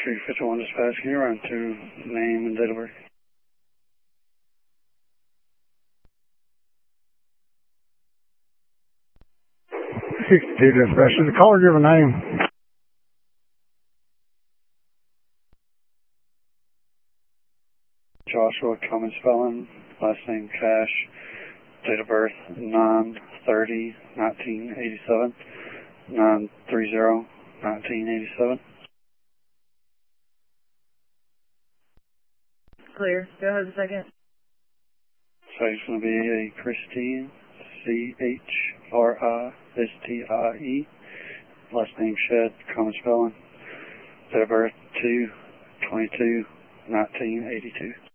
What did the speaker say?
351 dispatch, can you run through name and date of birth? 62 dispatch. Does the caller give a name? Joshua, common spelling, last name Cash, date of birth 9/30/1987, 9/30/1987. Clear. Go ahead a second. So it's going to be a Christine, CHRISTIE, last name Shed, common spelling, date of birth 2/22/1982.